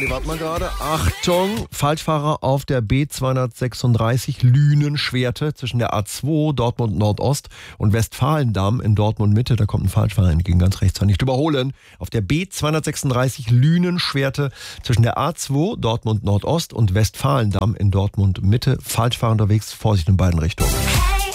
Charlie, warte mal gerade. Achtung, Falschfahrer auf der B236 Lünen-Schwerte zwischen der A2 Dortmund Nordost und Westfalendamm in Dortmund Mitte. Da kommt ein Falschfahrer entgegen, ganz rechts, nicht überholen. Auf der B236 Lünen-Schwerte zwischen der A2 Dortmund Nordost und Westfalendamm in Dortmund Mitte. Falschfahrer unterwegs, Vorsicht in beiden Richtungen.